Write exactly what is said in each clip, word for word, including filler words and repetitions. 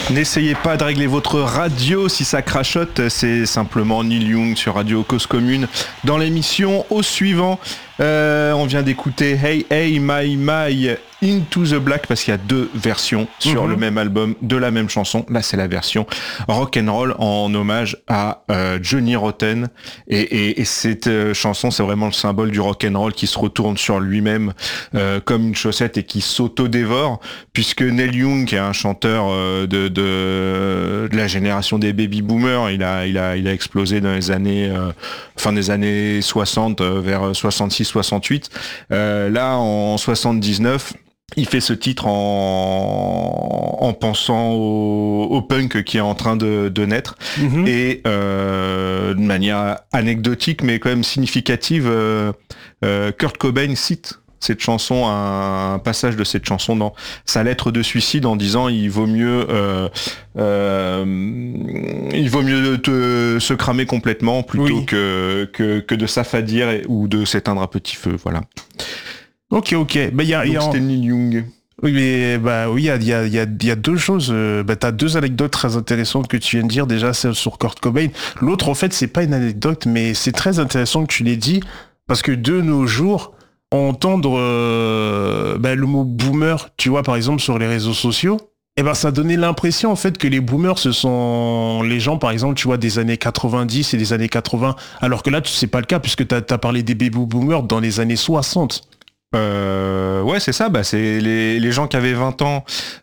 N'essayez pas de régler votre radio si ça crachote, c'est simplement Neil Young sur Radio Cause Commune. Dans l'émission, au suivant, euh, on vient d'écouter Hey Hey My My Into the Black parce qu'il y a deux versions sur mm-hmm. le même album de la même chanson. Là, c'est la version rock and roll en hommage à euh, Johnny Rotten. Et, et, et cette euh, chanson, c'est vraiment le symbole du rock and roll qui se retourne sur lui-même euh, comme une chaussette et qui s'auto-dévore, puisque Neil Young, qui est un chanteur euh, de, de, de la génération des baby boomers, il a, il a, il a explosé dans les années, euh, fin des années soixante, euh, vers soixante-six soixante-huit. Euh, là, en soixante-dix-neuf, il fait ce titre en, en pensant au, au punk qui est en train de, de naître. Mmh. Et euh, de manière anecdotique, mais quand même significative, euh, euh, Kurt Cobain cite cette chanson, un passage de cette chanson dans sa lettre de suicide en disant il vaut mieux euh, euh, il vaut mieux te, se cramer complètement plutôt oui. que, que que de s'affadir et, ou de s'éteindre à petit feu. Voilà. Ok, ok. Bah, y a, Donc y a c'était Neil Young. Oui, mais bah oui, il y a, y, a, y, a, y a deux choses. Euh, bah, t'as deux anecdotes très intéressantes que tu viens de dire. Déjà, celle sur Kurt Cobain. L'autre, en fait, c'est pas une anecdote, mais c'est très intéressant que tu l'aies dit parce que de nos jours, entendre euh, bah, le mot boomer, tu vois, par exemple, sur les réseaux sociaux, eh ben, ça donnait l'impression, en fait, que les boomers, ce sont les gens, par exemple, tu vois, des années quatre-vingt-dix et des années quatre-vingts, alors que là, c'est pas le cas, puisque t'as, t'as parlé des baby boomers dans les années soixante. Euh, ouais, c'est ça. Bah, c'est les, les gens qui avaient vingt ans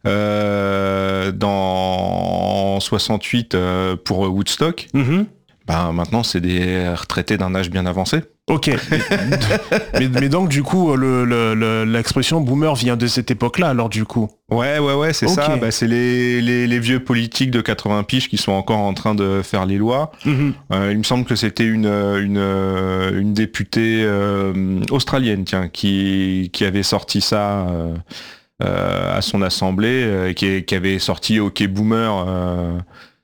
euh, dans soixante-huit euh, pour Woodstock. Mm-hmm. Bah, maintenant, c'est des retraités d'un âge bien avancé. Ok, mais, mais donc du coup le, le, le, l'expression boomer vient de cette époque-là alors du coup. Ouais ouais ouais c'est okay. ça, bah, c'est les, les, les vieux politiques de quatre-vingts piges qui sont encore en train de faire les lois. Mm-hmm. Euh, il me semble que c'était une, une, une députée euh, australienne tiens, qui, qui avait sorti ça euh, euh, à son assemblée, euh, qui, qui avait sorti OK Boomer euh,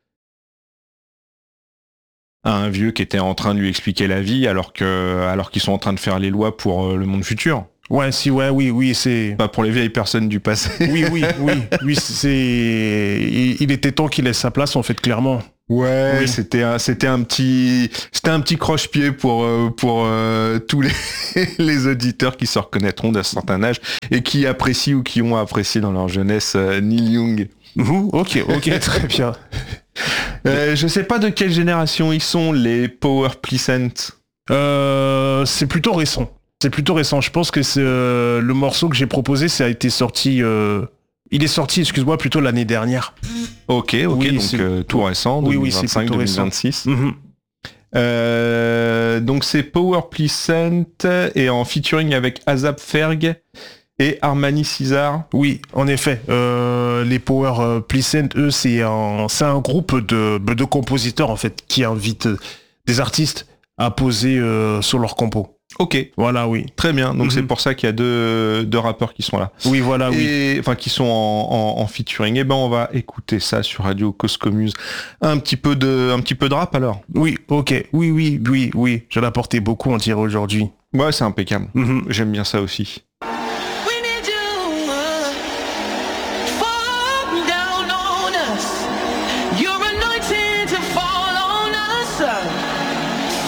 à un vieux qui était en train de lui expliquer la vie alors que alors qu'ils sont en train de faire les lois pour euh, le monde futur. Ouais, si ouais, oui, oui, c'est pas pour les vieilles personnes du passé. Oui, oui, oui, oui, c'est il, il était temps qu'il laisse sa place en fait clairement. Ouais, oui. c'était un c'était un petit c'était un petit croche-pied pour euh, pour euh, tous les les auditeurs qui se reconnaîtront d'un certain âge et qui apprécient ou qui ont apprécié dans leur jeunesse euh, Neil Young. Mmh, ok, ok, très bien. Euh, je sais pas de quelle génération ils sont, les Power Pleasant. Euh, c'est plutôt récent. C'est plutôt récent. Je pense que c'est euh, le morceau que j'ai proposé, ça a été sorti. Euh, il est sorti, excuse-moi, plutôt l'année dernière. Ok, ok, oui, donc euh, tout récent, oui, deux mille vingt-cinq, oui, deux mille vingt-six. Mm-hmm. Euh, donc c'est Power Pleasant et en featuring avec Azap Ferg et Armani César. Oui, en effet. Euh, les Power euh, Pleasant, eux, c'est un, c'est un groupe de, de compositeurs, en fait, qui invitent euh, des artistes à poser euh, sur leur compo. Ok. Voilà, oui. Très bien. Donc, mm-hmm. c'est pour ça qu'il y a deux, deux rappeurs qui sont là. Oui, voilà, et, oui. Enfin, qui sont en, en, en featuring. Eh ben, on va écouter ça sur Radio Cause Commune. Un petit peu de, un petit peu de rap, alors. Oui, ok. Oui, oui, oui, oui. J'en ai apporté beaucoup, on dirait, aujourd'hui. Ouais, c'est impeccable. Mm-hmm. J'aime bien ça aussi.